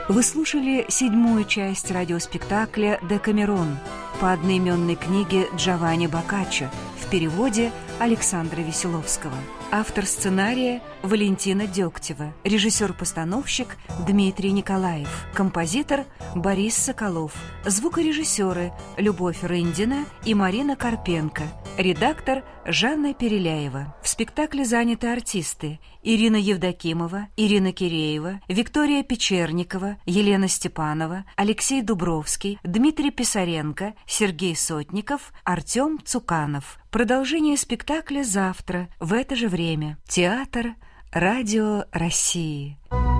Вы слушали 7-ю часть радиоспектакля «Декамерон» по одноименной книге Джованни Боккаччо в переводе Александра Веселовского. Автор сценария Валентина Дегтева, режиссер-постановщик Дмитрий Николаев, композитор Борис Соколов, звукорежиссеры Любовь Рындина и Марина Карпенко, редактор Жанна Переляева. В спектакле заняты артисты Ирина Евдокимова, Ирина Киреева, Виктория Печерникова, Елена Степанова, Алексей Дубровский, Дмитрий Писаренко, Сергей Сотников, Артем Цуканов. Продолжение спектакля завтра в это же время. Театр Радио России.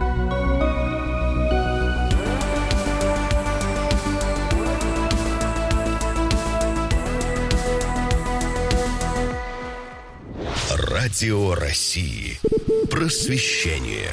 Радио России. Просвещение.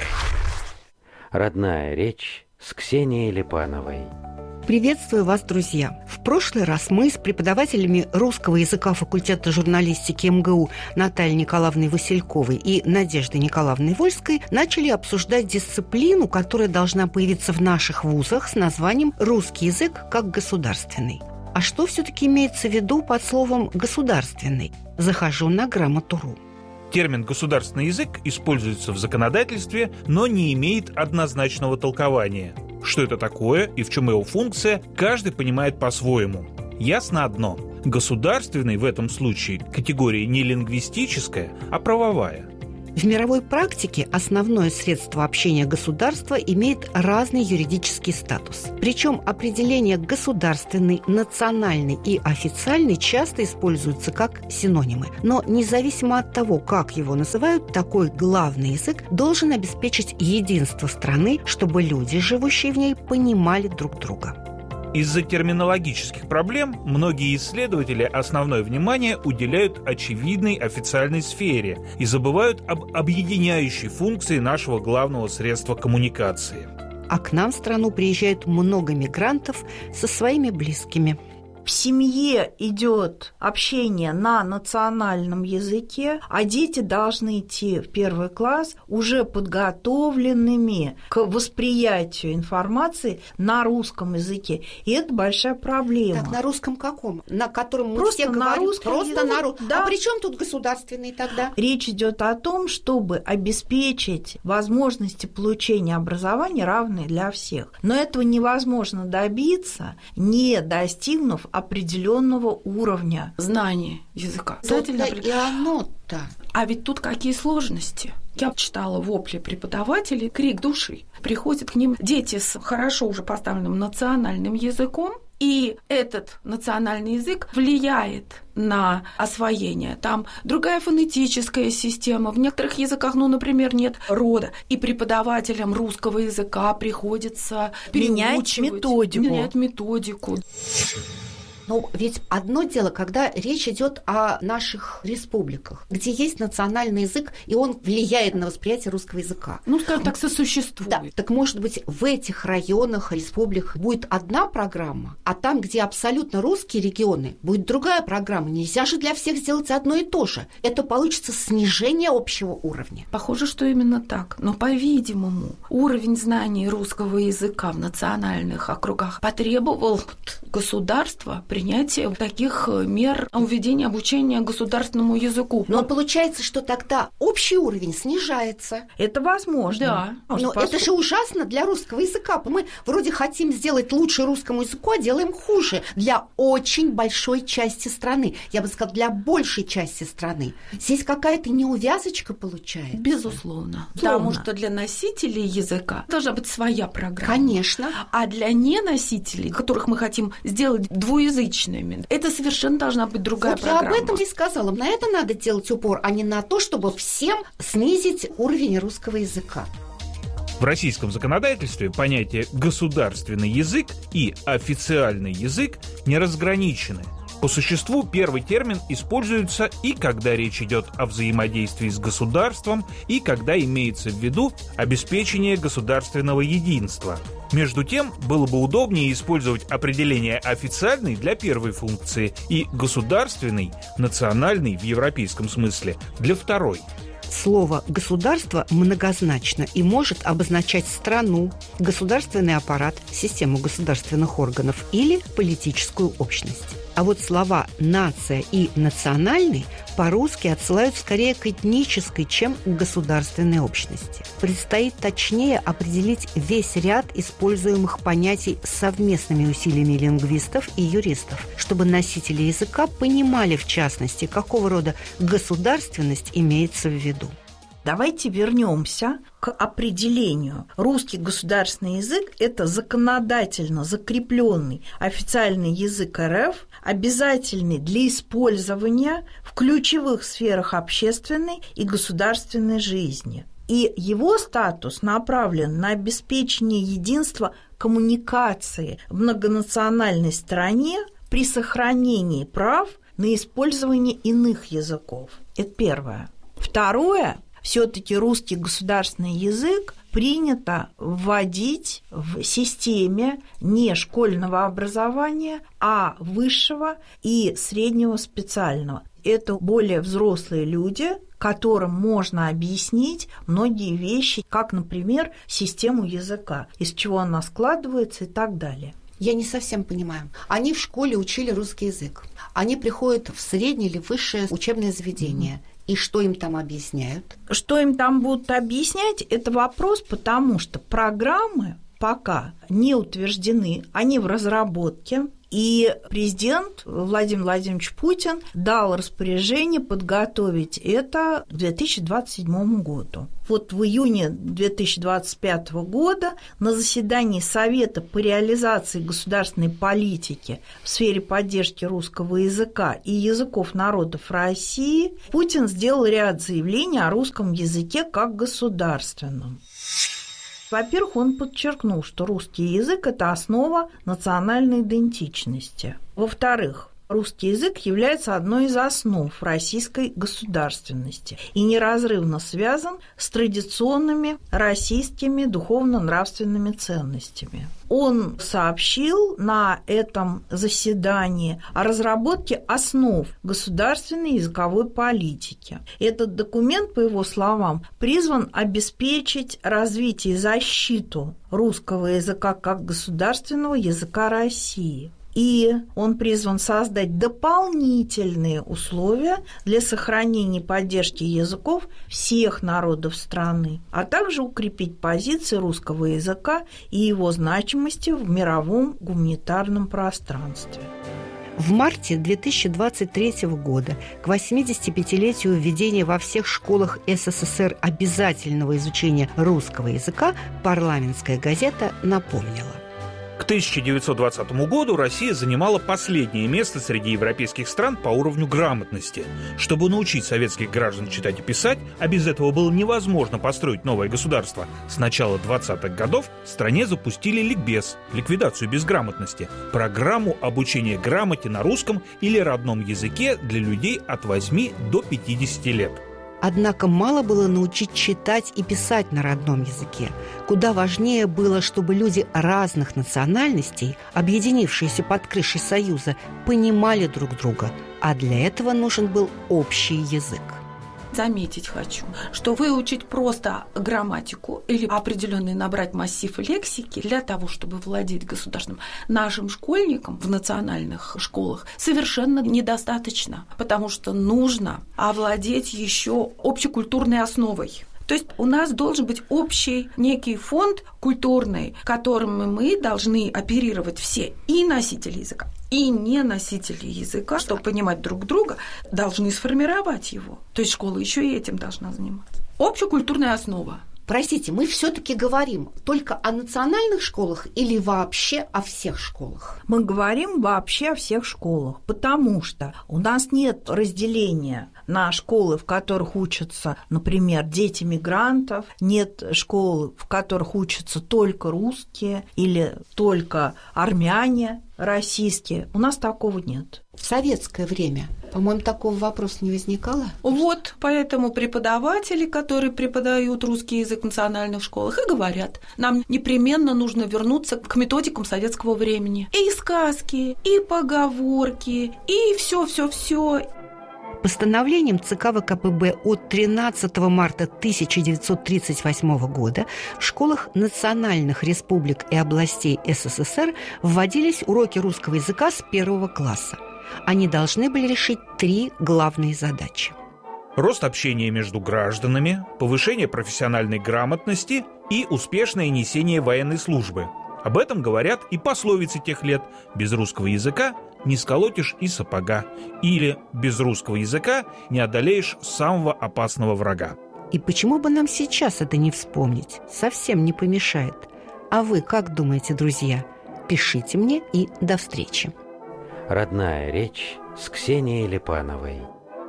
Родная речь с Ксенией Липановой. Приветствую вас, друзья! В прошлый раз мы с преподавателями русского языка факультета журналистики МГУ Натальей Николаевной Васильковой и Надеждой Николаевной Вольской начали обсуждать дисциплину, которая должна появиться в наших вузах с названием «Русский язык как государственный». А что все-таки имеется в виду под словом «государственный»? Захожу на Грамоту.ру. Термин «государственный язык» используется в законодательстве, но не имеет однозначного толкования. Что это такое и в чем его функция, каждый понимает по-своему. Ясно одно – государственный в этом случае категория не лингвистическая, а правовая. В мировой практике основное средство общения государства имеет разный юридический статус. Причем определения государственный, национальный и официальный часто используются как синонимы. Но независимо от того, как его называют, такой главный язык должен обеспечить единство страны, чтобы люди, живущие в ней, понимали друг друга. Из-за терминологических проблем многие исследователи основное внимание уделяют очевидной официальной сфере и забывают об объединяющей функции нашего главного средства коммуникации. А к нам в страну приезжает много мигрантов со своими близкими. В семье идет общение на национальном языке, а дети должны идти в первый класс уже подготовленными к восприятию информации на русском языке. И это большая проблема. Так, на русском каком? На котором мы просто все говорим? Русском, просто на русском. Да. А при чем тут государственный тогда? Речь идет о том, чтобы обеспечить возможности получения образования равные для всех. Но этого невозможно добиться, не достигнув определенного уровня знания языка. Тут-то и оно-то. А ведь тут какие сложности? Я читала вопли преподавателей, крик души. Приходят к ним дети с хорошо уже поставленным национальным языком, и этот национальный язык влияет на освоение. Там другая фонетическая система. В некоторых языках, например, нет рода. И преподавателям русского языка приходится менять методику. Но ведь одно дело, когда речь идет о наших республиках, где есть национальный язык, и он влияет на восприятие русского языка. Скажем так, сосуществует. Да, так может быть в этих районах, республиках будет одна программа, а там, где абсолютно русские регионы, будет другая программа. Нельзя же для всех сделать одно и то же. Это получится снижение общего уровня. Похоже, что именно так. Но, по-видимому, уровень знаний русского языка в национальных округах потребовал от государства принятия таких мер введения обучения государственному языку. Но получается, что тогда общий уровень снижается. Это возможно. Да. Но это же ужасно для русского языка. Мы вроде хотим сделать лучше русскому языку, а делаем хуже для очень большой части страны. Я бы сказала, для большей части страны. Здесь какая-то неувязочка получается. Безусловно. Потому что для носителей языка должна быть своя программа. Конечно. А для неносителей, которых мы хотим сделать двуязычными, это совершенно должна быть другая программа. Я об этом и сказала. На это надо делать упор, а не на то, чтобы всем снизить уровень русского языка. В российском законодательстве понятия «государственный язык» и «официальный язык» не разграничены. По существу первый термин используется и когда речь идет о взаимодействии с государством, и когда имеется в виду обеспечение государственного единства. Между тем, было бы удобнее использовать определение «официальный» для первой функции и «государственный», «национальный» в европейском смысле для второй. Слово «государство» многозначно и может обозначать страну, государственный аппарат, систему государственных органов или политическую общность. А вот слова «нация» и «национальный» по-русски отсылают скорее к этнической, чем к государственной общности. Предстоит точнее определить весь ряд используемых понятий совместными усилиями лингвистов и юристов, чтобы носители языка понимали, в частности, какого рода государственность имеется в виду. Давайте вернемся к определению. Русский государственный язык – это законодательно закрепленный официальный язык РФ, обязательный для использования в ключевых сферах общественной и государственной жизни. И его статус направлен на обеспечение единства коммуникации в многонациональной стране при сохранении прав на использование иных языков. Это первое. Второе. Все-таки русский государственный язык принято вводить в системе не школьного образования, а высшего и среднего специального. Это более взрослые люди, которым можно объяснить многие вещи, как, например, систему языка, из чего она складывается и так далее. Я не совсем понимаю. Они в школе учили русский язык. Они приходят в среднее или высшее учебное заведение. И что им там объясняют? Что им там будут объяснять, это вопрос, потому что программы пока не утверждены, они в разработке. И президент Владимир Владимирович Путин дал распоряжение подготовить это к 2027 году. Вот в июне 2025 года на заседании Совета по реализации государственной политики в сфере поддержки русского языка и языков народов России Путин сделал ряд заявлений о русском языке как государственном. Во-первых, он подчеркнул, что русский язык – это основа национальной идентичности. Во-вторых, русский язык является одной из основ российской государственности и неразрывно связан с традиционными российскими духовно-нравственными ценностями. Он сообщил на этом заседании о разработке основ государственной языковой политики. Этот документ, по его словам, призван обеспечить развитие и защиту русского языка как государственного языка России. И он призван создать дополнительные условия для сохранения и поддержки языков всех народов страны, а также укрепить позиции русского языка и его значимости в мировом гуманитарном пространстве. В марте 2023 года, к 85-летию введения во всех школах СССР обязательного изучения русского языка, парламентская газета напомнила. К 1920 году Россия занимала последнее место среди европейских стран по уровню грамотности. Чтобы научить советских граждан читать и писать, а без этого было невозможно построить новое государство, с начала 20-х годов в стране запустили ликбез, ликвидацию безграмотности, программу обучения грамоте на русском или родном языке для людей от 8 до 50 лет. Однако мало было научить читать и писать на родном языке. Куда важнее было, чтобы люди разных национальностей, объединившиеся под крышей Союза, понимали друг друга, а для этого нужен был общий язык. Заметить хочу, что выучить просто грамматику или определенный набрать массив лексики для того, чтобы владеть государственным, нашим школьникам в национальных школах совершенно недостаточно, потому что нужно овладеть еще общекультурной основой. То есть у нас должен быть общий некий фонд культурный, которым мы должны оперировать все, и носители языка, и не носители языка, чтобы понимать друг друга, должны сформировать его. То есть школа еще и этим должна заниматься. Общекультурная основа. Простите, мы все-таки говорим только о национальных школах или вообще о всех школах? Мы говорим вообще о всех школах, потому что у нас нет разделения на школы, в которых учатся, например, дети мигрантов, нет школ, в которых учатся только русские или только армяне российские. У нас такого нет. В советское время, по-моему, такого вопроса не возникало? Вот, поэтому преподаватели, которые преподают русский язык в национальных школах, и говорят, нам непременно нужно вернуться к методикам советского времени. И сказки, и поговорки, и все. Постановлением ЦК ВКПБ от 13 марта 1938 года в школах национальных республик и областей СССР вводились уроки русского языка с 1 класса. Они должны были решить 3 главные задачи. Рост общения между гражданами, повышение профессиональной грамотности и успешное несение военной службы. Об этом говорят и пословицы тех лет: «Без русского языка не сколотишь и сапога» или «Без русского языка не одолеешь самого опасного врага». И почему бы нам сейчас это не вспомнить? Совсем не помешает. А вы как думаете, друзья? Пишите мне и до встречи. Родная речь с Ксенией Липановой.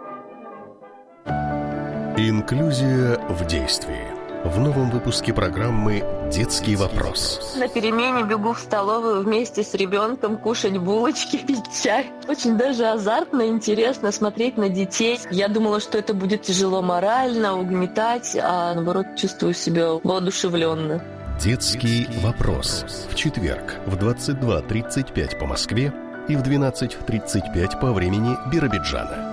Инклюзия в действии. В новом выпуске программы «Детский вопрос». На перемене бегу в столовую вместе с ребенком кушать булочки, пить чай. Очень даже азартно, интересно смотреть на детей. Я думала, что это будет тяжело морально, угнетать, а наоборот чувствую себя воодушевленно. «Детский вопрос». В четверг в 22:35 по Москве и в 12:35 по времени Биробиджана.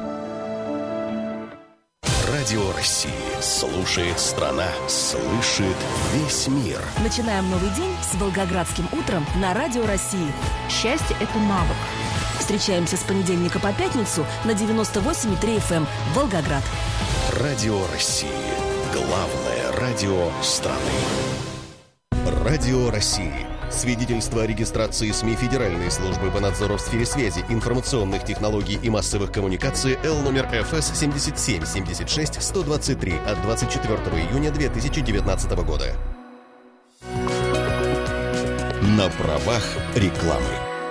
Радио России. Слушает страна, слышит весь мир. Начинаем новый день с Волгоградским утром на Радио России. Счастье – это навык. Встречаемся с понедельника по пятницу на 98,3 FM Волгоград. Радио России. Главное радио страны. Радио России. Свидетельство о регистрации СМИ Федеральной службы по надзору в сфере связи, информационных технологий и массовых коммуникаций Л номер ФС 77-76-123 от 24 июня 2019 года. На правах рекламы.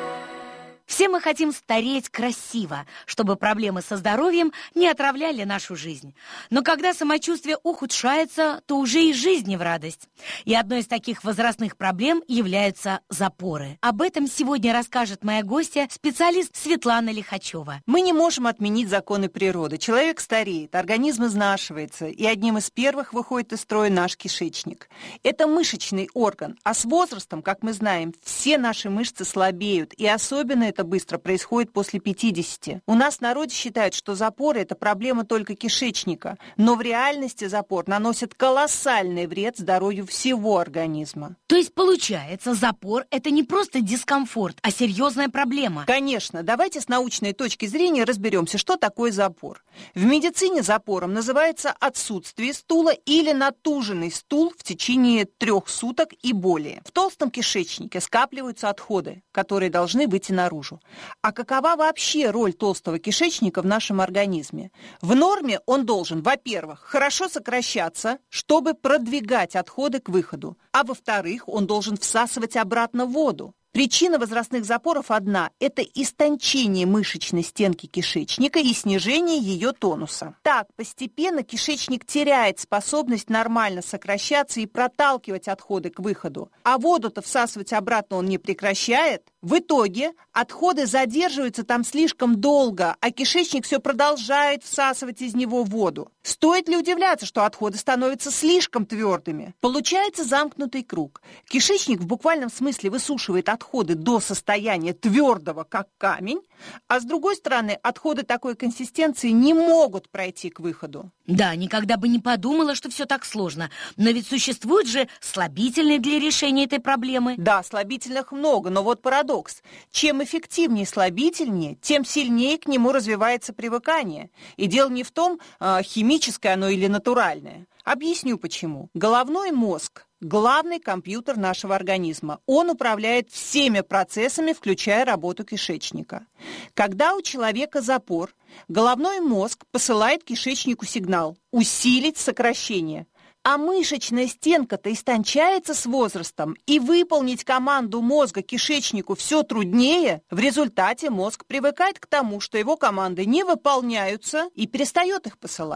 Все мы хотим стареть красиво, чтобы проблемы со здоровьем не отравляли нашу жизнь. Но когда самочувствие ухудшается, то уже и жизнь не в радость. И одной из таких возрастных проблем являются запоры. Об этом сегодня расскажет моя гостья, специалист Светлана Лихачева. Мы не можем отменить законы природы. Человек стареет, организм изнашивается, и одним из первых выходит из строя наш кишечник. Это мышечный орган, а с возрастом, как мы знаем, все наши мышцы слабеют, и особенно это быстро происходит после 50. У нас в народе считают, что запоры – это проблема только кишечника, но в реальности запор наносит колоссальный вред здоровью всего организма. То есть, получается, запор – это не просто дискомфорт, а серьезная проблема? Конечно. Давайте с научной точки зрения разберемся, что такое запор. В медицине запором называется отсутствие стула или натуженный стул в течение 3 суток и более. В толстом кишечнике скапливаются отходы, которые должны выйти наружу. А какова вообще роль толстого кишечника в нашем организме? В норме он должен, во-первых, хорошо сокращаться, чтобы продвигать отходы к выходу, а во-вторых, он должен всасывать обратно воду. Причина возрастных запоров одна – это истончение мышечной стенки кишечника и снижение ее тонуса. Так, постепенно кишечник теряет способность нормально сокращаться и проталкивать отходы к выходу, а воду-то всасывать обратно он не прекращает. В итоге отходы задерживаются там слишком долго, а кишечник все продолжает всасывать из него воду. Стоит ли удивляться, что отходы становятся слишком твердыми? Получается замкнутый круг. Кишечник в буквальном смысле высушивает отходы до состояния твердого, как камень, а с другой стороны, отходы такой консистенции не могут пройти к выходу. Да, никогда бы не подумала, что все так сложно. Но ведь существуют же слабительные для решения этой проблемы. Да, слабительных много, но вот парадокс. Чем эффективнее слабительнее, тем сильнее к нему развивается привыкание. И дело не в том, химическое оно или натуральное. Объясню почему. Головной мозг – главный компьютер нашего организма. Он управляет всеми процессами, включая работу кишечника. Когда у человека запор, головной мозг посылает кишечнику сигнал «усилить сокращение». А мышечная стенка-то истончается с возрастом, и выполнить команду мозга кишечнику все труднее. В результате мозг привыкает к тому, что его команды не выполняются, и перестает их посылать.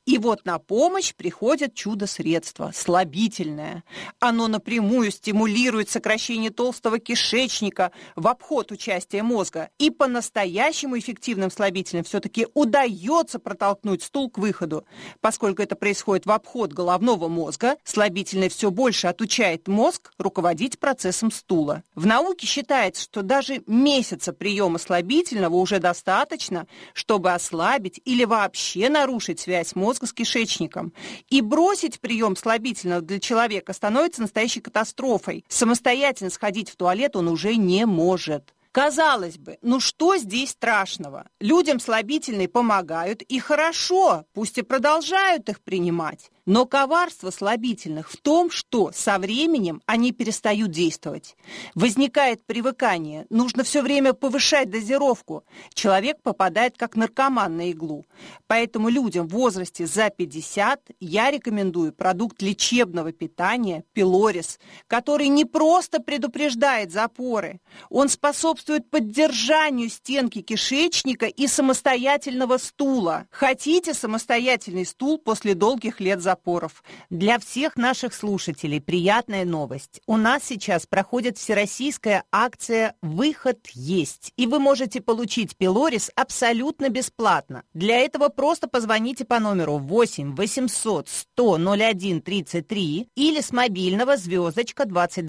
И вот на помощь приходит чудо-средство – слабительное. Оно напрямую стимулирует сокращение толстого кишечника в обход участия мозга. И по-настоящему эффективным слабительным все-таки удается протолкнуть стул к выходу. Поскольку это происходит в обход головного мозга, слабительное все больше отучает мозг руководить процессом стула. В науке считается, что даже месяца приема слабительного уже достаточно, чтобы ослабить или вообще нарушить связь мозга с кишечником. И бросить прием слабительного для человека становится настоящей катастрофой. Самостоятельно сходить в туалет он уже не может. Казалось бы, ну что здесь страшного? Людям слабительные помогают, и хорошо, пусть и продолжают их принимать. Но коварство слабительных в том, что со временем они перестают действовать. Возникает привыкание, нужно все время повышать дозировку. Человек попадает как наркоман на иглу. Поэтому людям в возрасте за 50 я рекомендую продукт лечебного питания пилорис, который не просто предупреждает запоры, он способствует поддержанию стенки кишечника и самостоятельного стула. Хотите самостоятельный стул после долгих лет запоров? Для всех наших слушателей приятная новость. У нас сейчас проходит всероссийская акция «Выход есть», и вы можете получить пилорис абсолютно бесплатно. Для этого просто позвоните по номеру 8 800 100 01 33 или с мобильного звездочка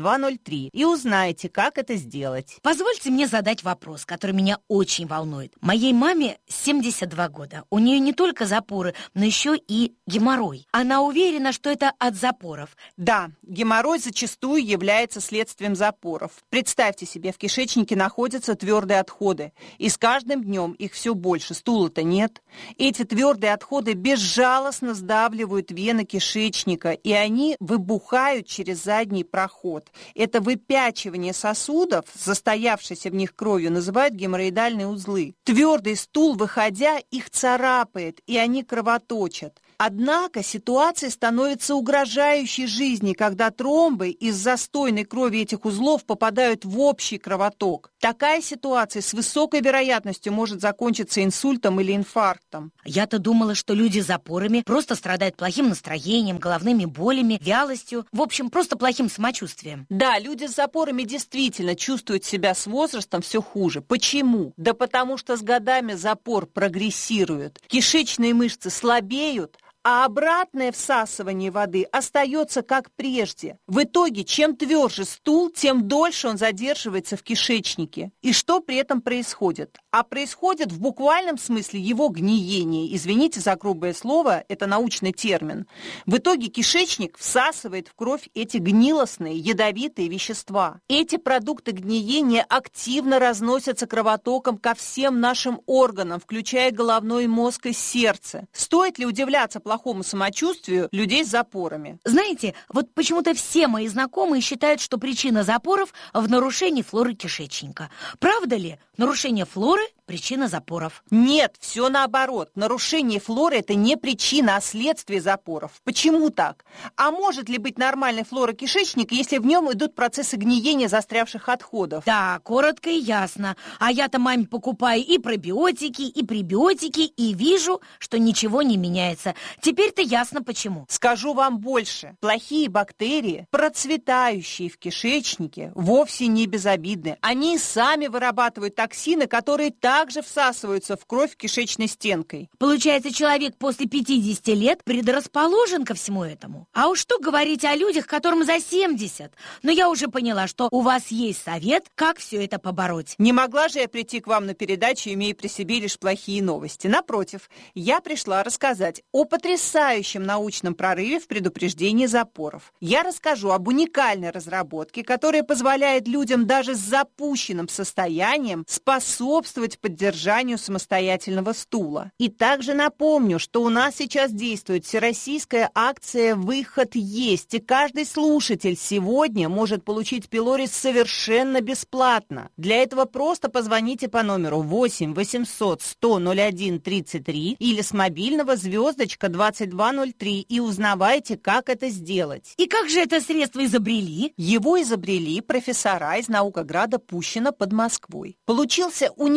2203 и узнайте, как это сделать. Позвольте мне задать вопрос, который меня очень волнует. Моей маме 72 года. У нее не только запоры, но еще и геморрой. Она уверена, что это от запоров. Да, геморрой зачастую является следствием запоров. Представьте себе, в кишечнике находятся твердые отходы, и с каждым днем их все больше, стула-то нет. Эти твердые отходы безжалостно сдавливают вены кишечника, и они выбухают через задний проход. Это выпячивание сосудов, застоявшейся в них кровью, называют геморроидальные узлы. Твердый стул, выходя, их царапает, и они кровоточат. Однако ситуация становится угрожающей жизни, когда тромбы из застойной крови этих узлов попадают в общий кровоток. Такая ситуация с высокой вероятностью может закончиться инсультом или инфарктом. Я-то думала, что люди с запорами просто страдают плохим настроением, головными болями, вялостью, в общем, просто плохим самочувствием. Да, люди с запорами действительно чувствуют себя с возрастом все хуже. Почему? Да потому что с годами запор прогрессирует, кишечные мышцы слабеют, а обратное всасывание воды остается как прежде. В итоге, чем тверже стул, тем дольше он задерживается в кишечнике. И что при этом происходит? А происходит в буквальном смысле его гниение. Извините за грубое слово, это научный термин. В итоге кишечник всасывает в кровь эти гнилостные, ядовитые вещества. Эти продукты гниения активно разносятся кровотоком ко всем нашим органам, включая головной мозг и сердце. Стоит ли удивляться плохому самочувствию людей с запорами? Знаете, вот почему-то все мои знакомые считают, что причина запоров в нарушении флоры кишечника. Правда ли? Нарушение флоры – причина запоров. Нет, все наоборот. Нарушение флоры – это не причина, а следствие запоров. Почему так? А может ли быть нормальной флора кишечника, если в нем идут процессы гниения застрявших отходов? Да, коротко и ясно. А я-то маме покупаю и пробиотики, и пребиотики, и вижу, что ничего не меняется. Теперь-то ясно почему. Скажу вам больше. Плохие бактерии, процветающие в кишечнике, вовсе не безобидны. Они сами вырабатывают токсины, которые также всасываются в кровь кишечной стенкой. Получается, человек после 50 лет предрасположен ко всему этому. А уж что говорить о людях, которым за 70. Но я уже поняла, что у вас есть совет, как все это побороть. Не могла же я прийти к вам на передачу, имея при себе лишь плохие новости. Напротив, я пришла рассказать о потрясающем научном прорыве в предупреждении запоров. Я расскажу об уникальной разработке, которая позволяет людям даже с запущенным состоянием способствовать поддержанию самостоятельного стула. И также напомню, что у нас сейчас действует всероссийская акция «Выход есть», и каждый слушатель сегодня может получить пилорис совершенно бесплатно. Для этого просто позвоните по номеру 8 800 100 01 33 или с мобильного звездочка 2203 и узнавайте, как это сделать. И как же это средство изобрели? Его изобрели профессора из Наукограда Пущино под Москвой. Получился уникальный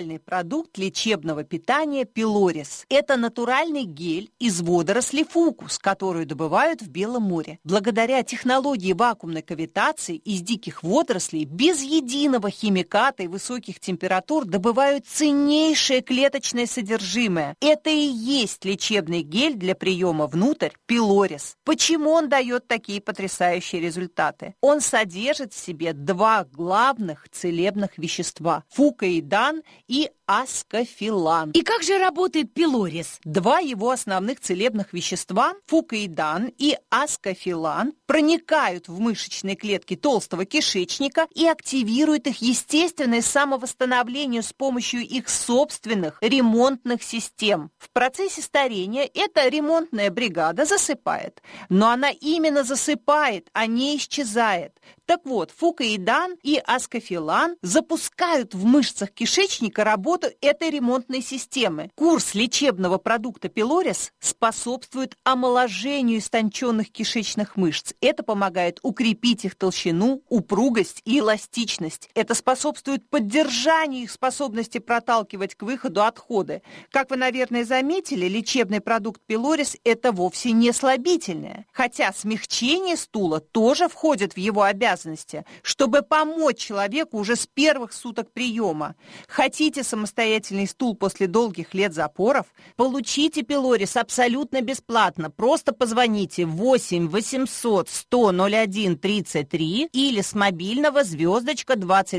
уникальный продукт лечебного питания пилорис. Это натуральный гель из водорослей фукус, которую добывают в Белом море. Благодаря технологии вакуумной кавитации из диких водорослей без единого химиката и высоких температур добывают ценнейшее клеточное содержимое. Это и есть лечебный гель для приема внутрь пилорис. Почему он дает такие потрясающие результаты? Он содержит в себе два главных целебных вещества – фукоидан и аскофилан. И как же работает пилорис? Два его основных целебных вещества – фукоидан и аскофилан – проникают в мышечные клетки толстого кишечника и активируют их естественное самовосстановление с помощью их собственных ремонтных систем. В процессе старения эта ремонтная бригада засыпает. Но она именно засыпает, а не исчезает. Так вот, фукоидан и аскофилан запускают в мышцах кишечника работу этой ремонтной системы. Курс лечебного продукта пилорис способствует омоложению истонченных кишечных мышц. Это помогает укрепить их толщину, упругость и эластичность. Это способствует поддержанию их способности проталкивать к выходу отходы. Как вы, наверное, заметили, лечебный продукт пилорис – это вовсе не слабительное. Хотя смягчение стула тоже входит в его обязанности, чтобы помочь человеку уже с первых суток приема. Хотите самостоятельный стул после долгих лет запоров? Получите пилорис абсолютно бесплатно. Просто позвоните 8 800 100 01 33 или с мобильного звездочка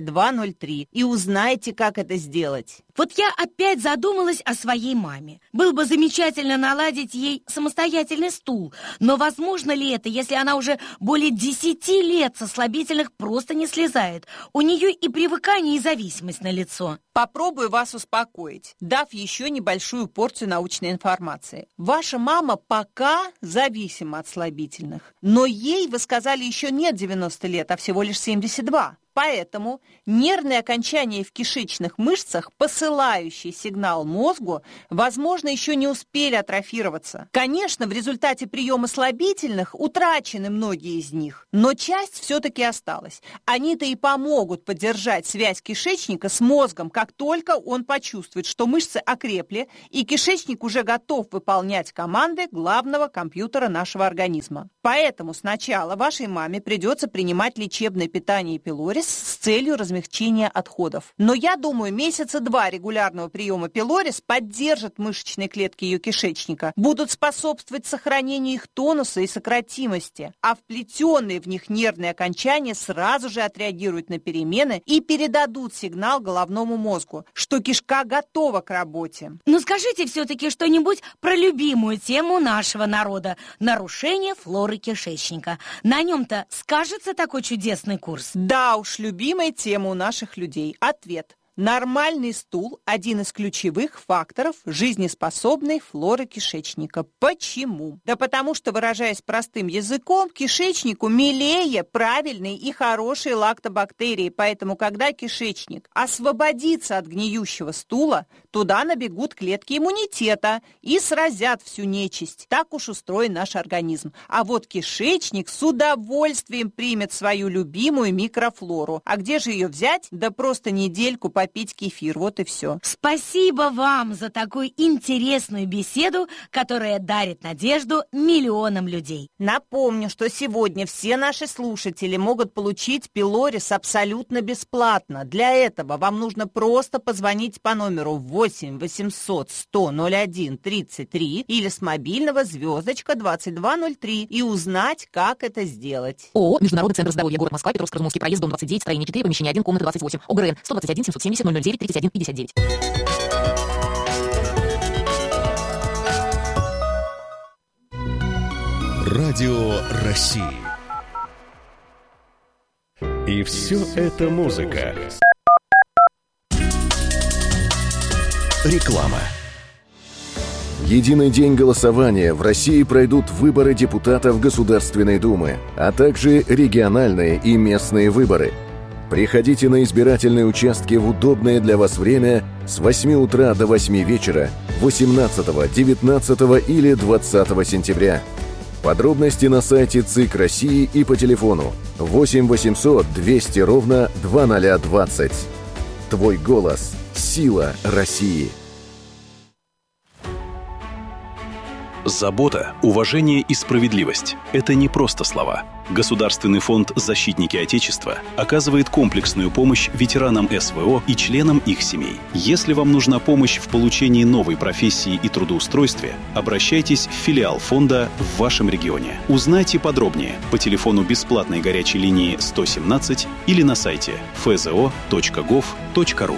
2203 и узнайте, как это сделать. Вот я опять задумалась о своей маме. Было бы замечательно наладить ей самостоятельный стул. Но возможно ли это, если она уже более 10 лет со слабительных просто не слезает? У нее и привыкание, и зависимость налицо. Попробую вас успокоить, дав еще небольшую порцию научной информации. Ваша мама пока зависима от слабительных, но ей, вы сказали, еще нет 90 лет, а всего лишь 72. Поэтому нервные окончания в кишечных мышцах, посылающие сигнал мозгу, возможно, еще не успели атрофироваться. Конечно, в результате приема слабительных утрачены многие из них, но часть все-таки осталась. Они-то и помогут поддержать связь кишечника с мозгом, как только он почувствует, что мышцы окрепли, и кишечник уже готов выполнять команды главного компьютера нашего организма. Поэтому сначала вашей маме придется принимать лечебное питание пилорис с целью размягчения отходов. Но я думаю, месяца 2 регулярного приема пилорис поддержат мышечные клетки ее кишечника, будут способствовать сохранению их тонуса и сократимости, а вплетенные в них нервные окончания сразу же отреагируют на перемены и передадут сигнал головному мозгу, что кишка готова к работе. Ну скажите все-таки что-нибудь про любимую тему нашего народа – нарушение флоры кишечника. На нем-то скажется такой чудесный курс? Да уж, любимая тема у наших людей. Ответ. Нормальный стул – один из ключевых факторов жизнеспособной флоры кишечника. Почему? Да потому что, выражаясь простым языком, кишечнику милее правильные и хорошие лактобактерии. Поэтому, когда кишечник освободится от гниющего стула, туда набегут клетки иммунитета и сразят всю нечисть. Так уж устроен наш организм. А вот кишечник с удовольствием примет свою любимую микрофлору. А где же ее взять? Да просто недельку попить кефир, вот и все. Спасибо вам за такую интересную беседу, которая дарит надежду миллионам людей. Напомню, что сегодня все наши слушатели могут получить пилорис абсолютно бесплатно. Для этого вам нужно просто позвонить по номеру 8 800 100 01 33 или с мобильного звездочка 2203 и узнать, как это сделать. ООО «Международный центр здоровья», город Москва, Петровско-Разумовский проезд, дом 29, строение 4, помещение 1, комната 28. ОГРН 121 770 009 31 59. Радио России. И все это музыка. Реклама. Единый день голосования. В России пройдут выборы депутатов Государственной Думы, а также региональные и местные выборы. Приходите на избирательные участки в удобное для вас время с 8 утра до 8 вечера 18, 19 или 20 сентября. Подробности на сайте ЦИК России и по телефону 8 800 200 ровно 2020. Твой голос. Сила России. Забота, уважение и справедливость – это не просто слова. Государственный фонд «Защитники Отечества» оказывает комплексную помощь ветеранам СВО и членам их семей. Если вам нужна помощь в получении новой профессии и трудоустройстве, обращайтесь в филиал фонда в вашем регионе. Узнайте подробнее по телефону бесплатной горячей линии 117 или на сайте fzo.gov.ru.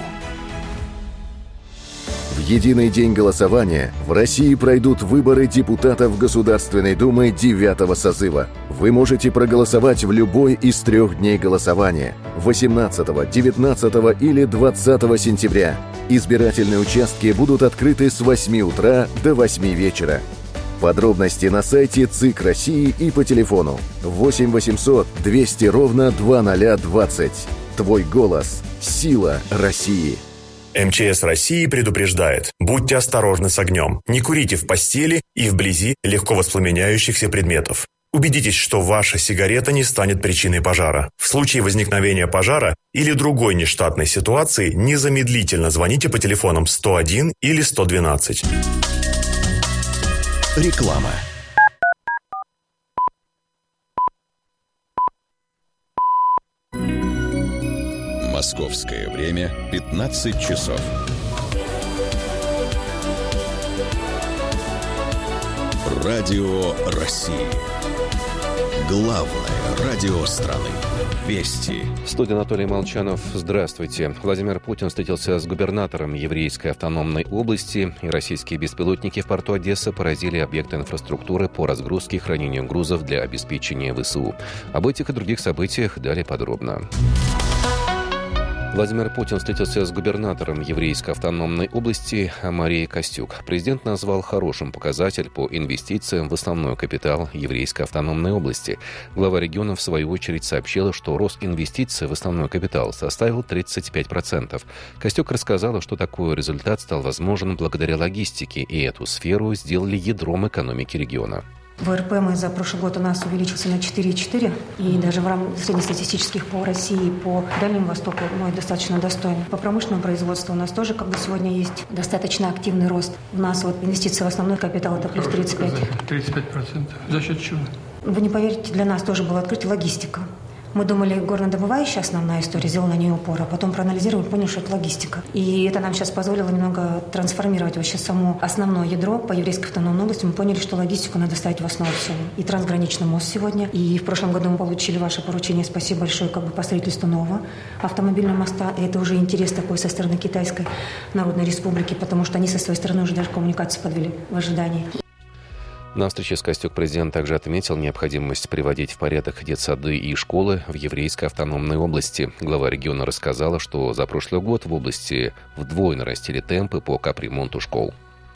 В единый день голосования в России пройдут выборы депутатов Государственной Думы 9-го созыва. Вы можете проголосовать в любой из 3 дней голосования – 18, 19 или 20 сентября. Избирательные участки будут открыты с 8 утра до 8 вечера. Подробности на сайте ЦИК России и по телефону 8 800 200 ровно 2020. Твой голос – сила России. МЧС России предупреждает: будьте осторожны с огнем, не курите в постели и вблизи легко воспламеняющихся предметов. Убедитесь, что ваша сигарета не станет причиной пожара. В случае возникновения пожара или другой нештатной ситуации незамедлительно звоните по телефонам 101 или 112. Реклама. Московское время 15 часов. Радио России. Главное радио страны. Вести. В студии Анатолий Молчанов. Здравствуйте. Владимир Путин встретился с губернатором Еврейской автономной области, и российские беспилотники в порту Одессы поразили объекты инфраструктуры по разгрузке и хранению грузов для обеспечения ВСУ. Об этих и других событиях далее подробно. Владимир Путин встретился с губернатором Еврейской автономной области Марией Костюк. Президент назвал хорошим показатель по инвестициям в основной капитал Еврейской автономной области. Глава региона, в свою очередь, сообщила, что рост инвестиций в основной капитал составил 35%. Костюк рассказала, что такой результат стал возможен благодаря логистике, и эту сферу сделали ядром экономики региона. ВРП мы за прошлый год у нас увеличился на 4,4, и даже в рамках среднестатистических по России, по Дальнему Востоку мой достаточно достойный. По промышленному производству у нас тоже сегодня есть достаточно активный рост. У нас инвестиции в основной капитал это плюс 35. 35%. За счет чего? Вы не поверите, для нас тоже было открытие логистика. Мы думали, горнодобывающая основная история, сделала на нее упор, а потом проанализировали, поняли, что это логистика. И это нам сейчас позволило немного трансформировать вообще само основное ядро по Еврейской автономной области. Мы поняли, что логистику надо ставить в основу всего. И трансграничный мост сегодня. И в прошлом году мы получили ваше поручение, спасибо большое, по строительству нового автомобильного моста. И это уже интерес такой со стороны Китайской Народной Республики, потому что они со своей стороны уже даже коммуникацию подвели в ожидании. На встрече с Костюк президент также отметил необходимость приводить в порядок детсады и школы в Еврейской автономной области. Глава региона рассказала, что за прошлый год в области вдвое нарастили темпы по капремонту школ.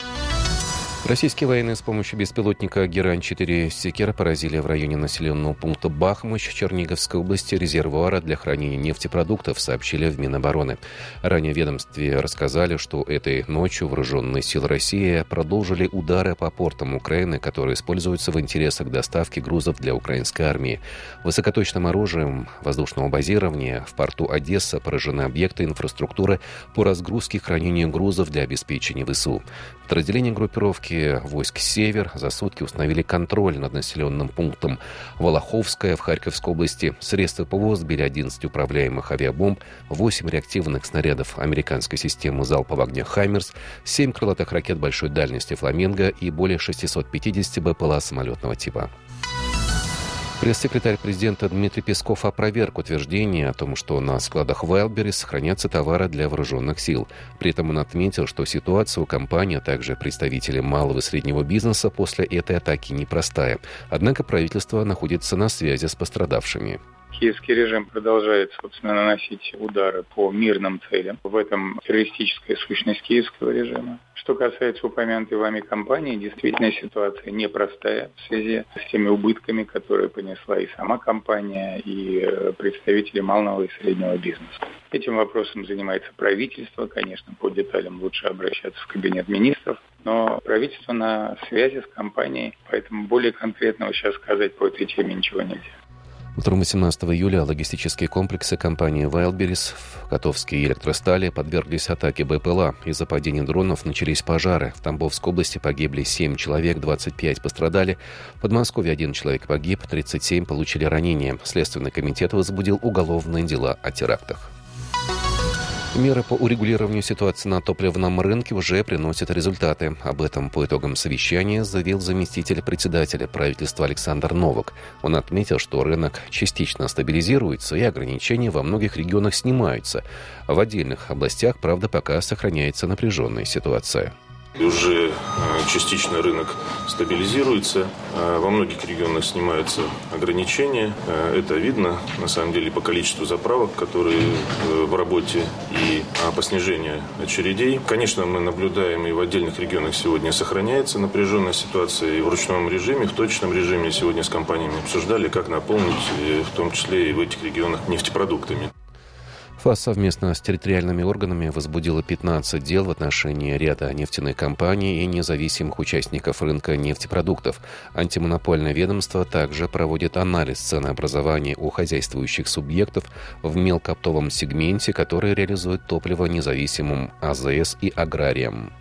Российские военные с помощью беспилотника «Герань-4 Секера» поразили в районе населенного пункта Бахмач Черниговской области резервуара для хранения нефтепродуктов, сообщили в Минобороны. Ранее в ведомстве рассказали, что этой ночью вооруженные силы России продолжили удары по портам Украины, которые используются в интересах доставки грузов для украинской армии. Высокоточным оружием воздушного базирования в порту Одесса поражены объекты инфраструктуры по разгрузке и хранению грузов для обеспечения ВСУ. Подразделения группировки войск «Север» за сутки установили контроль над населенным пунктом Волоховское в Харьковской области. Средства ПВО сбили 11 управляемых авиабомб, 8 реактивных снарядов американской системы залпового огня «Хаймерс», 7 крылатых ракет большой дальности «Фламинго» и более 650 БПЛА самолетного типа. Пресс-секретарь президента Дмитрий Песков опроверг утверждение о том, что на складах Wildberries хранятся товары для вооруженных сил. При этом он отметил, что ситуация у компании, а также представителей малого и среднего бизнеса после этой атаки непростая. Однако правительство находится на связи с пострадавшими. Киевский режим продолжает, наносить удары по мирным целям. В этом террористическая сущность киевского режима. Что касается упомянутой вами компании, действительно ситуация непростая в связи с теми убытками, которые понесла и сама компания, и представители малого и среднего бизнеса. Этим вопросом занимается правительство. Конечно, по деталям лучше обращаться в кабинет министров. Но правительство на связи с компанией, поэтому более конкретного сейчас сказать по этой теме ничего нельзя. Утром 18 июля логистические комплексы компании Wildberries в Котовске и Электростали подверглись атаке БПЛА. Из-за падения дронов начались пожары. В Тамбовской области погибли 7 человек, 25 пострадали. В Подмосковье 1 человек погиб, 37 получили ранения. Следственный комитет возбудил уголовные дела о терактах. Меры по урегулированию ситуации на топливном рынке уже приносят результаты. Об этом по итогам совещания заявил заместитель председателя правительства Александр Новак. Он отметил, что рынок частично стабилизируется и ограничения во многих регионах снимаются. В отдельных областях, правда, пока сохраняется напряженная ситуация. Уже частично рынок стабилизируется, во многих регионах снимаются ограничения. Это видно, на самом деле, по количеству заправок, которые в работе, и по снижению очередей. Конечно, мы наблюдаем, и в отдельных регионах сегодня сохраняется напряженная ситуация, и в ручном режиме, в точном режиме сегодня с компаниями обсуждали, как наполнить, в том числе и в этих регионах, нефтепродуктами. ФАС совместно с территориальными органами возбудила 15 дел в отношении ряда нефтяных компаний и независимых участников рынка нефтепродуктов. Антимонопольное ведомство также проводит анализ ценообразования у хозяйствующих субъектов в мелкооптовом сегменте, которые реализуют топливо независимым АЗС и аграриям.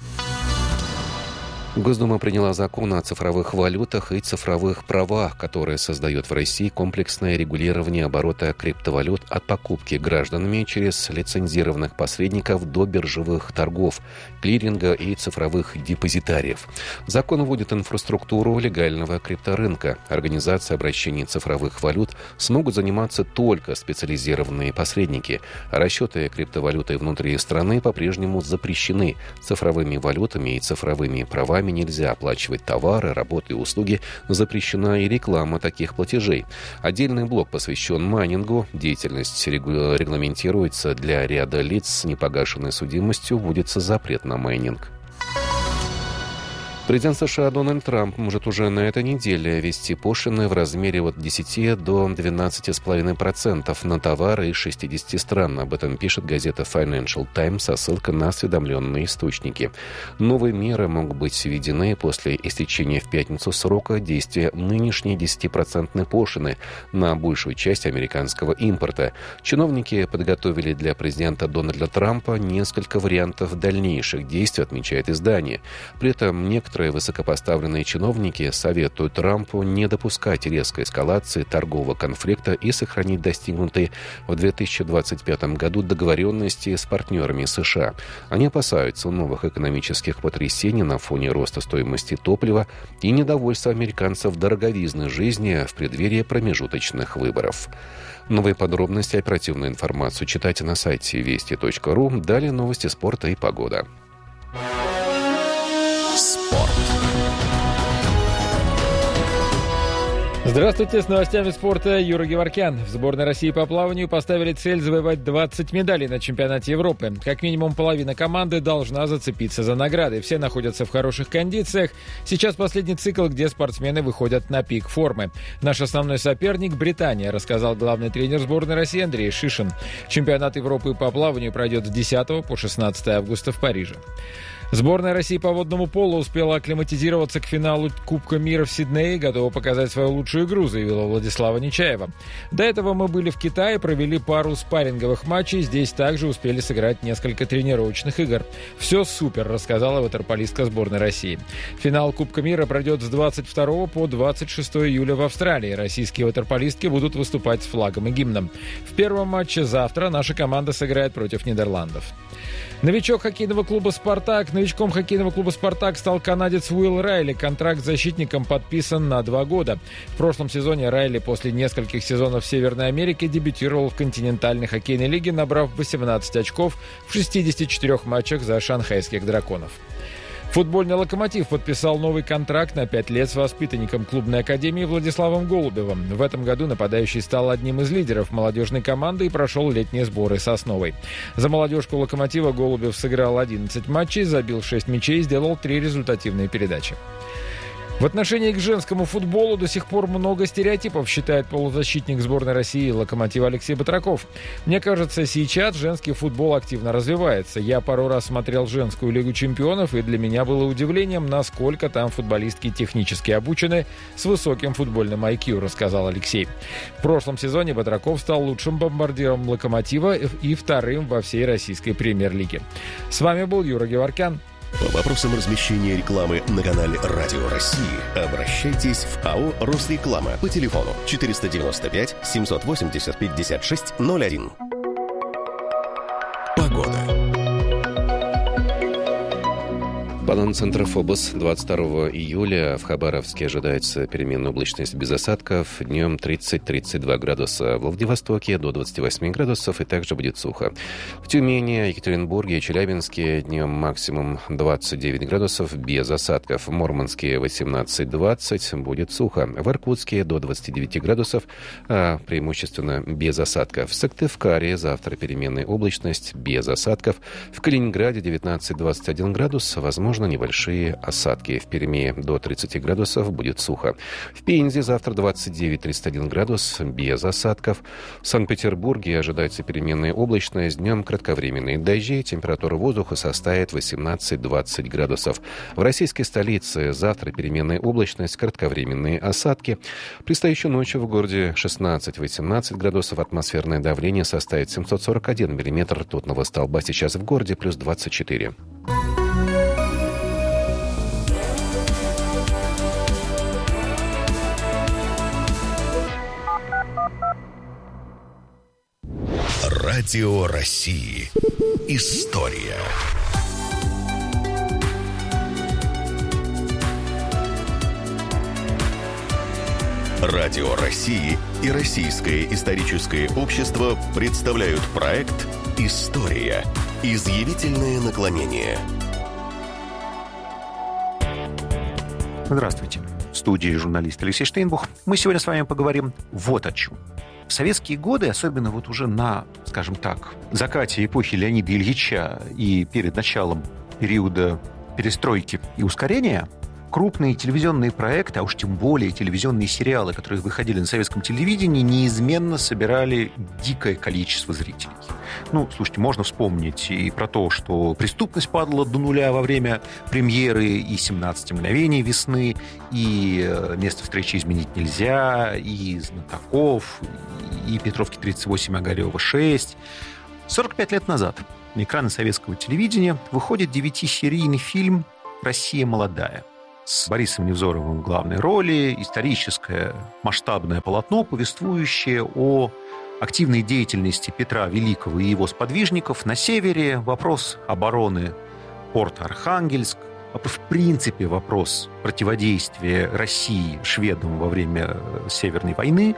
Госдума приняла закон о цифровых валютах и цифровых правах, который создает в России комплексное регулирование оборота криптовалют от покупки гражданами через лицензированных посредников до биржевых торгов, клиринга и цифровых депозитариев. Закон вводит инфраструктуру легального крипторынка. Организацией обращений цифровых валют смогут заниматься только специализированные посредники. Расчеты криптовалютой внутри страны по-прежнему запрещены. Цифровыми валютами и цифровыми правами нельзя оплачивать товары, работы и услуги, запрещена и реклама таких платежей. Отдельный блок посвящен майнингу. Деятельность регламентируется для ряда лиц с непогашенной судимостью, вводится запрет на майнинг. Президент США Дональд Трамп может уже на этой неделе ввести пошлины в размере от 10 до 12,5% на товары из 60 стран. Об этом пишет газета Financial Times со ссылкой на осведомленные источники. Новые меры могут быть введены после истечения в пятницу срока действия нынешней 10% пошлины на большую часть американского импорта. Чиновники подготовили для президента Дональда Трампа несколько вариантов дальнейших действий, отмечает издание. При этом некоторые высокопоставленные чиновники советуют Трампу не допускать резкой эскалации торгового конфликта и сохранить достигнутые в 2025 году договоренности с партнерами США. Они опасаются новых экономических потрясений на фоне роста стоимости топлива и недовольства американцев дороговизной жизни в преддверии промежуточных выборов. Новые подробности и оперативную информацию читайте на сайте вести.ру. Далее новости спорта и погода. Здравствуйте, с новостями спорта Юра Геворкян. В сборной России по плаванию поставили цель завоевать 20 медалей на чемпионате Европы. Как минимум половина команды должна зацепиться за награды. Все находятся в хороших кондициях. Сейчас последний цикл, где спортсмены выходят на пик формы. Наш основной соперник — Британия, рассказал главный тренер сборной России Андрей Шишин. Чемпионат Европы по плаванию пройдет с 10 по 16 августа в Париже. Сборная России по водному полу успела акклиматизироваться к финалу Кубка мира в Сиднее и готова показать свою лучшую игру, заявила Владислава Нечаева. До этого мы были в Китае, провели пару спарринговых матчей. Здесь также успели сыграть несколько тренировочных игр. Все супер, рассказала ватерполистка сборной России. Финал Кубка мира пройдет с 22 по 26 июля в Австралии. Российские ватерполистки будут выступать с флагом и гимном. В первом матче завтра наша команда сыграет против Нидерландов. Новичком хоккейного клуба «Спартак» стал канадец Уилл Райли. Контракт с защитником подписан на 2 года. В прошлом сезоне Райли после нескольких сезонов в Северной Америке дебютировал в континентальной хоккейной лиге, набрав 18 очков в 64 матчах за шанхайских «Драконов». Футбольный «Локомотив» подписал новый контракт на 5 лет с воспитанником клубной академии Владиславом Голубевым. В этом году нападающий стал одним из лидеров молодежной команды и прошел летние сборы с основой. За молодежку «Локомотива» Голубев сыграл 11 матчей, забил 6 мячей и сделал 3 результативные передачи. В отношении к женскому футболу до сих пор много стереотипов, считает полузащитник сборной России «Локомотива» Алексей Батраков. Мне кажется, сейчас женский футбол активно развивается. Я пару раз смотрел женскую Лигу чемпионов, и для меня было удивлением, насколько там футболистки технически обучены с высоким футбольным IQ, рассказал Алексей. В прошлом сезоне Батраков стал лучшим бомбардиром «Локомотива» и вторым во всей российской премьер-лиге. С вами был Юра Геворкян. По вопросам размещения рекламы на канале «Радио России» обращайтесь в АО «Росреклама» по телефону 495 780 56 01. Погода. По данным Центра ФОБОС, 22 июля в Хабаровске ожидается переменная облачность без осадков. Днем 30-32 градуса. В Владивостоке до 28 градусов и также будет сухо. В Тюмени, Екатеринбурге и Челябинске днем максимум 29 градусов без осадков. В Мурманске 18-20 будет сухо. В Иркутске до 29 градусов, преимущественно без осадков. В Сыктывкаре завтра переменная облачность без осадков. В Калининграде 19-21 градус, возможно небольшие осадки. В Перми до 30 градусов будет сухо. В Пензе завтра 29-31 градус без осадков. В Санкт-Петербурге ожидается переменная облачность. Днем кратковременные дожди. Температура воздуха составит 18-20 градусов. В российской столице завтра переменная облачность, кратковременные осадки. Предстоящей ночью в городе 16-18 градусов. Атмосферное давление составит 741 миллиметр ртутного столба. Сейчас в городе плюс 24. Радио России. История. Радио России и Российское историческое общество представляют проект «История. Изъявительное наклонение». Здравствуйте. В студии журналист Алексей Штейнбух. Мы сегодня с вами поговорим вот о чем. В советские годы, особенно вот уже на, скажем так, закате эпохи Леонида Ильича и перед началом периода перестройки и ускорения, крупные телевизионные проекты, а уж тем более телевизионные сериалы, которые выходили на советском телевидении, неизменно собирали дикое количество зрителей. Ну, слушайте, можно вспомнить и про то, что преступность падала до нуля во время премьеры и «17 мгновений весны», и «Место встречи изменить нельзя», и «Знатоков», и «Петровки 38, Огарева 6». 45 лет назад на экраны советского телевидения выходит 9-серийный фильм «Россия молодая». С Борисом Невзоровым в главной роли, историческое масштабное полотно, повествующее о активной деятельности Петра Великого и его сподвижников на севере, вопрос обороны порта Архангельск, в принципе вопрос противодействия России шведам во время Северной войны.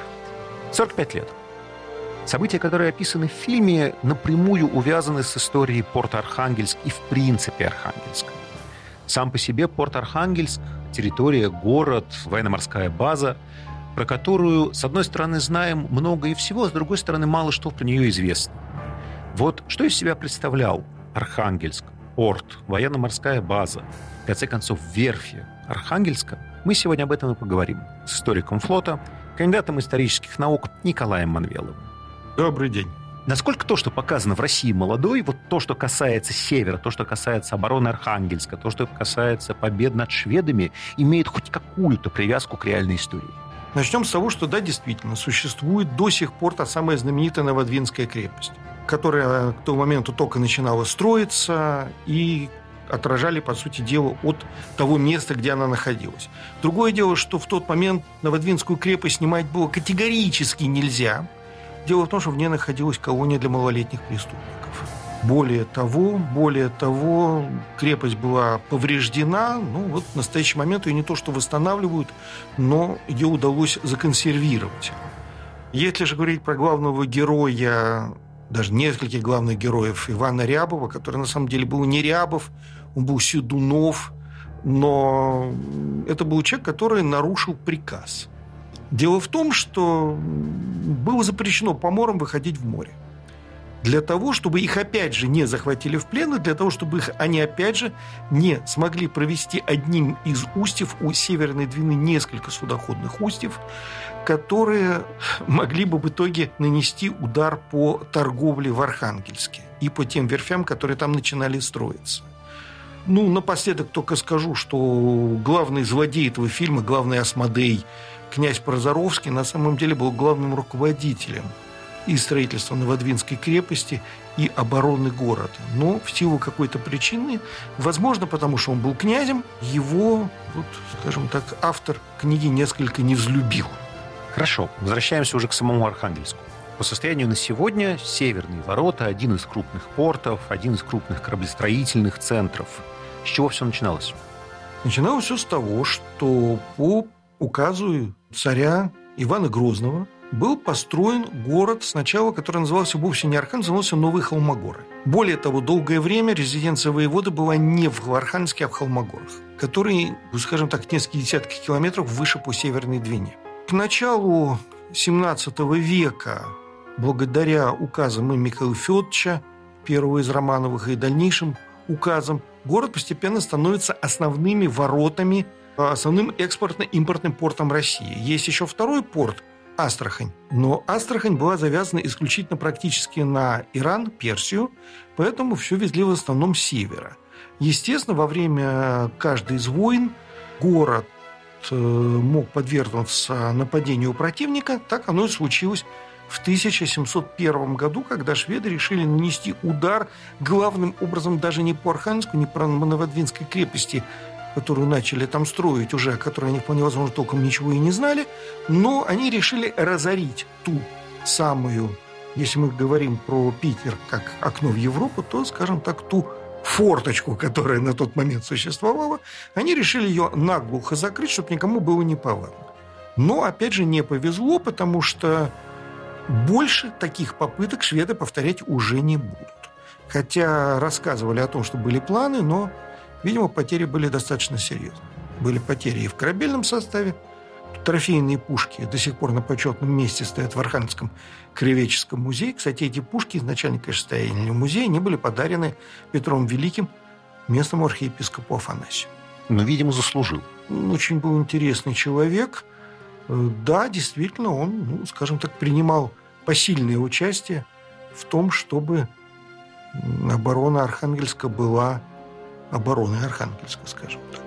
45 лет. События, которые описаны в фильме, напрямую увязаны с историей порта Архангельск и в принципе Архангельска. Сам по себе порт Архангельск – территория, город, военно-морская база, про которую, с одной стороны, знаем много и всего, а с другой стороны, мало что про нее известно. Вот что из себя представлял Архангельск, порт, военно-морская база, в конце концов, верфи Архангельска, мы сегодня об этом и поговорим с историком флота, кандидатом исторических наук Николаем Манвеловым. Добрый день. Насколько то, что показано в «России молодой», вот то, что касается севера, то, что касается обороны Архангельска, то, что касается побед над шведами, имеет хоть какую-то привязку к реальной истории? Начнем с того, что да, действительно, существует до сих пор та самая знаменитая Новодвинская крепость, которая к тому моменту только начинала строиться и отражали, по сути дела, от того места, где она находилась. Другое дело, что в тот момент Новодвинскую крепость снимать было категорически нельзя. Дело в том, что в ней находилась колония для малолетних преступников. Более того, крепость была повреждена. Ну, вот в настоящий момент ее не то что восстанавливают, но ее удалось законсервировать. Если же говорить про главного героя, даже нескольких главных героев, Ивана Рябова, который на самом деле был не Рябов, он был Седунов, но это был человек, который нарушил приказ. Дело в том, что было запрещено поморам выходить в море. для того, чтобы их опять же не захватили в плен, и для того, чтобы они опять же не смогли провести одним из устьев у Северной Двины несколько судоходных устьев, которые могли бы в итоге нанести удар по торговле в Архангельске и по тем верфям, которые там начинали строиться. Напоследок только скажу, что главный злодей этого фильма, главный Асмодей, князь Прозоровский, на самом деле был главным руководителем и строительства Новодвинской крепости, и обороны города. Но в силу какой-то причины, возможно, потому что он был князем, его, скажем так, автор книги несколько не взлюбил. Хорошо, возвращаемся уже к самому Архангельску. По состоянию на сегодня Северные ворота – один из крупных портов, один из крупных кораблестроительных центров. С чего все начиналось? Начиналось все с того, что по указу царя Ивана Грозного был построен город сначала, который назывался вовсе не Архангельск, назывался Новые Холмогоры. Более того, долгое время резиденция воеводы была не в Архангельске, а в Холмогорах, которые, скажем так, несколько десятков километров выше по Северной Двине. К началу XVII века, благодаря указам и Михаила Федоровича, первого из Романовых, и дальнейшим указам, город постепенно становится основными воротами, основным экспортно-импортным портом России. Есть еще второй порт – Астрахань. Но Астрахань была завязана исключительно практически на Иран, Персию, поэтому все везли в основном с севера. Естественно, во время каждой из войн город мог подвергнуться нападению противника. Так оно и случилось в 1701 году, когда шведы решили нанести удар главным образом даже не по Архангельску, не по Новодвинской крепости, которую начали там строить уже, о которой они, вполне возможно, толком ничего и не знали, но они решили разорить ту самую, если мы говорим про Питер как окно в Европу, то, скажем так, ту форточку, которая на тот момент существовала, они решили ее наглухо закрыть, чтобы никому было неповадно. Но, опять же, не повезло, потому что больше таких попыток шведы повторять уже не будут. Хотя рассказывали о том, что были планы, но, видимо, потери были достаточно серьезные. Были потери и в корабельном составе. Трофейные пушки до сих пор на почетном месте стоят в Архангельском краеведческом музее. Кстати, эти пушки изначально, конечно, стояли не в музее, они были подарены Петром Великим местному архиепископу Афанасию. Но, видимо, заслужил. Очень был интересный человек. Да, действительно, он, скажем так, принимал посильное участие в том, чтобы оборона Архангельска была обороной Архангельска, скажем так.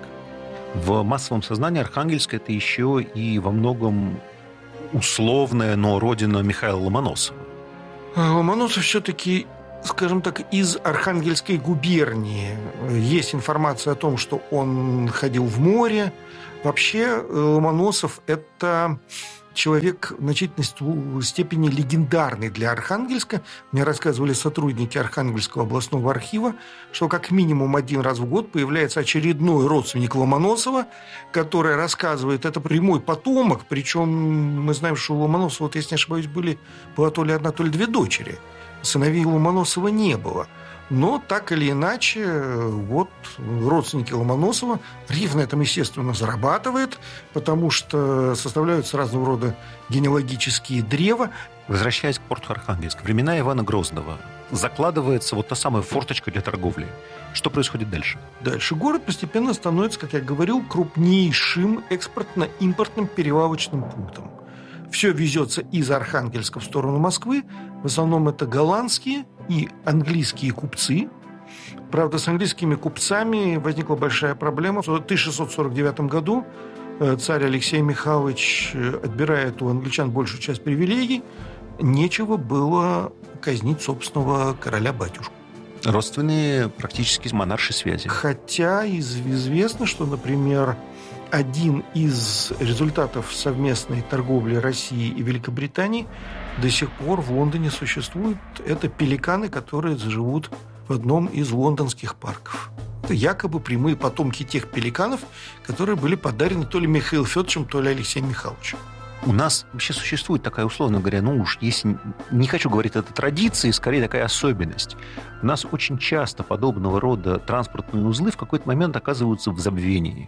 В массовом сознании Архангельск – это еще и во многом условная, но родина Михаила Ломоносова. Ломоносов все-таки, скажем так, из Архангельской губернии. Есть информация о том, что он ходил в море. Вообще Ломоносов – это человек в значительной степени легендарный для Архангельска. Мне рассказывали сотрудники Архангельского областного архива, что как минимум один раз в год появляется очередной родственник Ломоносова, который рассказывает, это прямой потомок, причем мы знаем, что у Ломоносова, вот, если не ошибаюсь, была то ли одна, то ли две дочери. Сыновей Ломоносова не было. Но так или иначе, вот родственники Ломоносова, архив на этом, естественно, зарабатывает, потому что составляются разного рода генеалогические древа. Возвращаясь к порту Архангельск, времена Ивана Грозного, закладывается вот та самая форточка для торговли. Что происходит дальше? Дальше город постепенно становится, как я говорил, крупнейшим экспортно-импортным перевалочным пунктом. Все везется из Архангельска в сторону Москвы. В основном это голландские и английские купцы. Правда, с английскими купцами возникла большая проблема. В 1649 году царь Алексей Михайлович отбирает у англичан большую часть привилегий. Нечего было казнить собственного короля-батюшку. Родственные практически монаршие связи. Хотя известно, что, например, один из результатов совместной торговли России и Великобритании до сих пор в Лондоне существует. Это пеликаны, которые живут в одном из лондонских парков. Это якобы прямые потомки тех пеликанов, которые были подарены то ли Михаилом Федоровичем, то ли Алексеем Михайловичем. У нас вообще существует такая, условно говоря, если не хочу говорить, это традиция, скорее такая особенность. У нас очень часто подобного рода транспортные узлы в какой-то момент оказываются в забвении.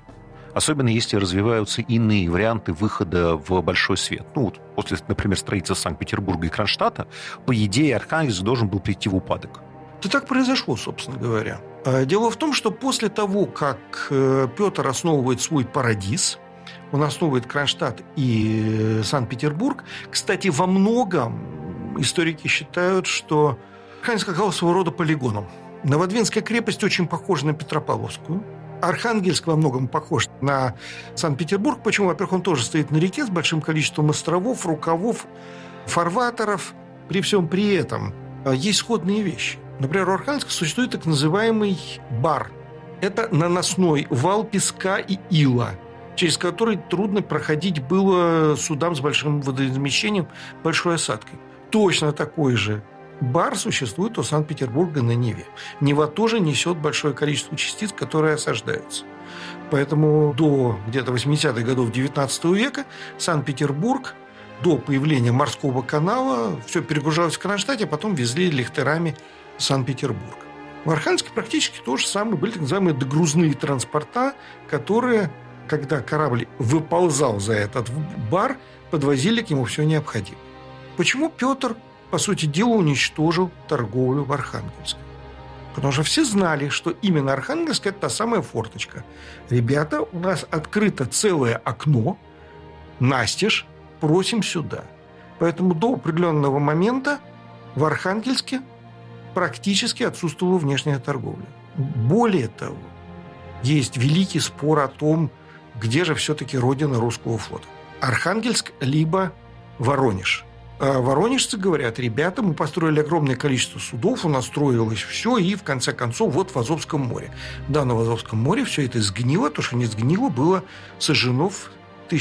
особенно если развиваются иные варианты выхода в большой свет. Ну, вот после, например, строительства Санкт-Петербурга и Кронштадта, по идее, Архангельск должен был прийти в упадок. Это так произошло, собственно говоря. Дело в том, что после того, как Петр основывает свой Парадис, он основывает Кронштадт и Санкт-Петербург. Кстати, во многом историки считают, что Архангельск оказался своего рода полигоном. Новодвинская крепость очень похожа на Петропавловскую. Архангельск во многом похож на Санкт-Петербург. Почему? Во-первых, он тоже стоит на реке с большим количеством островов, рукавов, фарватеров. При всем при этом есть сходные вещи. Например, у Архангельска существует так называемый бар. Это наносной вал песка и ила, через который трудно проходить было судам с большим водоизмещением, большой осадкой. Точно такой же бар существует у Санкт-Петербурга на Неве. Нева тоже несет большое количество частиц, которые осаждаются. Поэтому до где-то 80-х годов XIX века Санкт-Петербург до появления морского канала все перегружалось в Кронштадте, а потом везли лихтерами в Санкт-Петербург. В Архангельске практически то же самое. Были так называемые догрузные транспорта, которые, когда корабль выползал за этот бар, подвозили к нему все необходимое. Почему Петр, по сути дела, уничтожил торговлю в Архангельске? Потому что все знали, что именно Архангельск – это та самая форточка. Ребята, у нас открыто целое окно, настежь, просим сюда. Поэтому до определенного момента в Архангельске практически отсутствовала внешняя торговля. Более того, есть великий спор о том, где же все-таки родина русского флота. Архангельск либо Воронеж. А воронежцы говорят: ребята, мы построили огромное количество судов, у нас строилось все, и в конце концов вот в Азовском море. Да, на Азовском море все это сгнило, то, что не сгнило, было сожжено в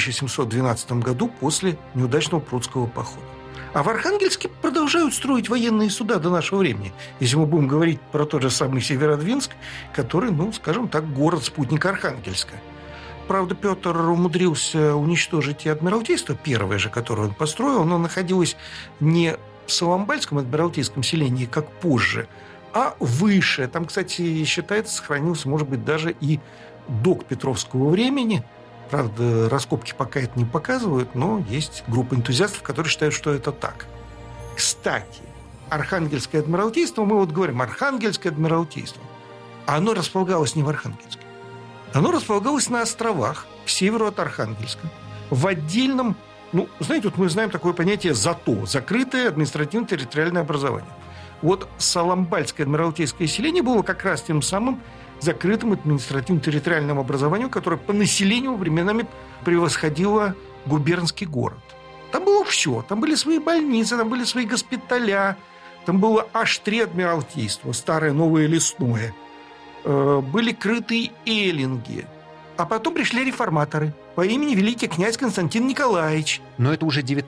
1712 году после неудачного прудского похода. А в Архангельске продолжают строить военные суда до нашего времени. Если мы будем говорить про тот же самый Северодвинск, который, ну, скажем так, город-спутник Архангельска. Правда, Петр умудрился уничтожить и Адмиралтейство, первое же, которое он построил. Оно находилось не в Соломбальском адмиралтейском селении, как позже, а выше. Там, кстати, считается, сохранился, может быть, даже и док Петровского времени. Правда, раскопки пока это не показывают, но есть группа энтузиастов, которые считают, что это так. Кстати, Архангельское адмиралтейство, мы вот говорим, Архангельское адмиралтейство, оно располагалось не в Архангельске. Оно располагалось на островах к северу от Архангельска, в отдельном, ну, знаете, вот мы знаем такое понятие ЗАТО, закрытое административно-территориальное образование. Вот Соломбальское адмиралтейское селение было как раз тем самым закрытым административно-территориальным образованием, которое по населению временами превосходило губернский город. Там было все. Там были свои больницы, там были свои госпиталя, там было аж 3 адмиралтейства, старое, новое, лесное. Были крытые эллинги. А потом пришли реформаторы по имени великий князь Константин Николаевич. Но это уже